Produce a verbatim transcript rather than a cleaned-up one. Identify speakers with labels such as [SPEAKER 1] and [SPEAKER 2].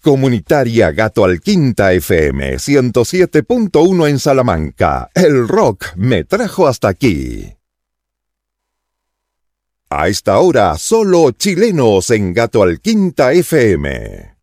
[SPEAKER 1] Comunitaria Gato Alquinta F M ciento siete punto uno en Salamanca. El rock me trajo hasta aquí. A esta hora, solo chilenos en Gato Alquinta F M.